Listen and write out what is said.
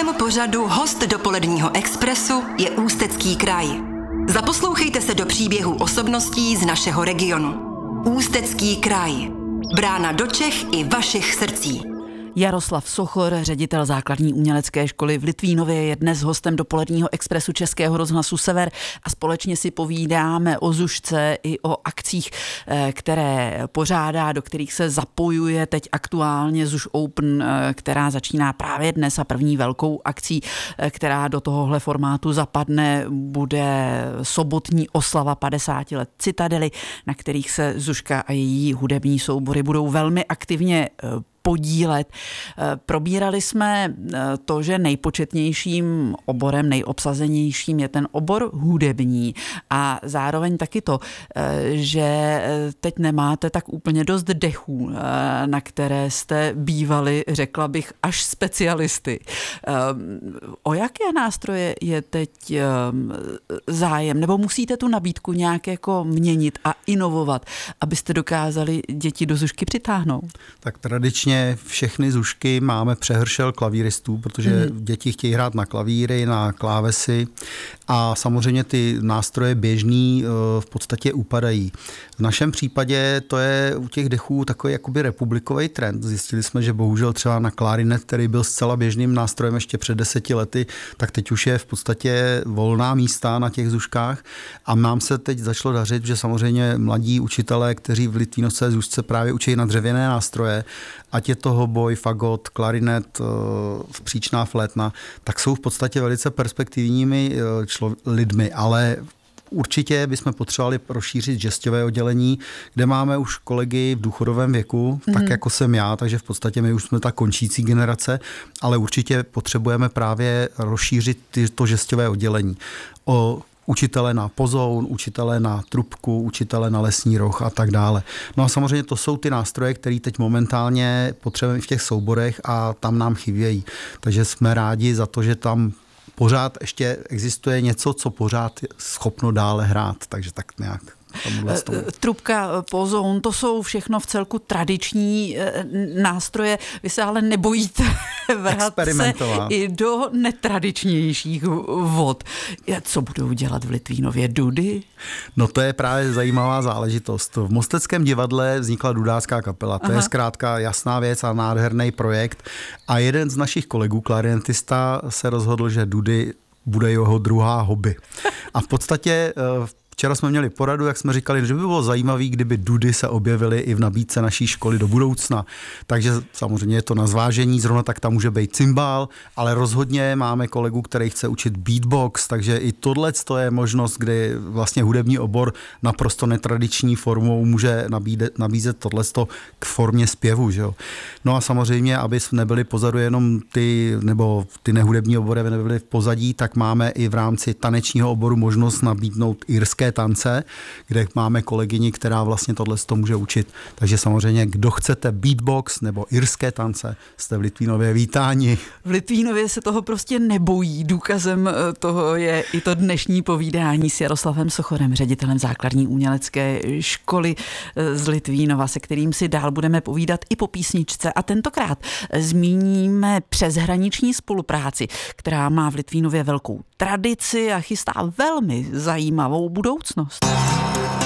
dnešním pořadu host dopoledního Expressu je Ústecký kraj. Zaposlouchejte se do příběhů osobností z našeho regionu. Ústecký kraj. Brána do Čech i vašich srdcí. Jaroslav Sochor, ředitel základní umělecké školy v Litvínově, je dnes hostem dopoledního Expressu Českého rozhlasu Sever a společně si povídáme o Zušce i o akcích, které pořádá, do kterých se zapojuje teď aktuálně Zuš Open, která začíná právě dnes a první velkou akcí, která do tohohle formátu zapadne, bude sobotní oslava 50 let Citadely, na kterých se Zuška a její hudební soubory budou velmi aktivně podílet. Probírali jsme to, že nejpočetnějším oborem, nejobsazenějším je ten obor hudební a zároveň taky to, že teď nemáte tak úplně dost dechů, na které jste bývali, řekla bych, až specialisty. O jaké nástroje je teď zájem? Nebo musíte tu nabídku nějak jako měnit a inovovat, abyste dokázali děti do Zušky přitáhnout? Tak tradičně všechny Zušky máme přehršel klavíristů, protože děti chtějí hrát na klavíry, na klávesy a samozřejmě ty nástroje běžný v podstatě upadají. V našem případě to je u těch dechů takový jakoby republikový trend. Zjistili jsme, že bohužel třeba na klarinet, který byl zcela běžným nástrojem ještě před 10 lety, tak teď už je v podstatě volná místa na těch Zuškách a nám se teď začalo dařit, že samozřejmě mladí učitelé, kteří v Litvínovské Zušce právě učí na dřevěné nástroje, ať je to hoboj, fagot, klarinet, příčná flétna, tak jsou v podstatě velice perspektivními lidmi, ale určitě bychom potřebovali rozšířit žesťové oddělení, kde máme už kolegy v důchodovém věku, tak jako jsem já, takže v podstatě my už jsme ta končící generace, ale určitě potřebujeme právě rozšířit to žesťové oddělení. O učitele na pozoun, učitele na trubku, učitele na lesní roh a tak dále. No a samozřejmě to jsou ty nástroje, které teď momentálně potřebujeme v těch souborech a tam nám chybějí. Takže jsme rádi za to, že tam pořád ještě existuje něco, co pořád je schopno dále hrát, takže tak nějak. Trubka, pozoun, to jsou všechno v celku tradiční nástroje. Vy se ale nebojíte vrhat se i do netradičnějších vod. Co budou dělat v Litvínově? Dudy? No to je právě zajímavá záležitost. V Mosteckém divadle vznikla dudácká kapela. To je zkrátka jasná věc a nádherný projekt. A jeden z našich kolegů, klarinetista, se rozhodl, že dudy bude jeho druhá hobby. A v podstatě včera jsme měli poradu, jak jsme říkali, že by bylo zajímavé, kdyby dudy se objevily i v nabídce naší školy do budoucna. Takže samozřejmě je to na zvážení, zrovna tak tam může být cymbál, ale rozhodně máme kolegu, který chce učit beatbox, takže i tohle je možnost, kdy vlastně hudební obor naprosto netradiční formou může nabízet tohle k formě zpěvu. Že jo? No a samozřejmě, aby nebyly pozadu jenom ty nehudební obory nebyly v pozadí, tak máme i v rámci tanečního oboru možnost nabídnout irské tance, kde máme kolegyni, která vlastně tohle může učit. Takže samozřejmě, kdo chcete beatbox nebo irské tance, jste v Litvínově vítáni. V Litvínově se toho prostě nebojí. Důkazem toho je i to dnešní povídání s Jaroslavem Sochorem, ředitelem základní umělecké školy z Litvínova, se kterým si dál budeme povídat i po písničce. A tentokrát zmíníme přeshraniční spolupráci, která má v Litvínově velkou tradici a chystá velmi zajímavou budoucnost.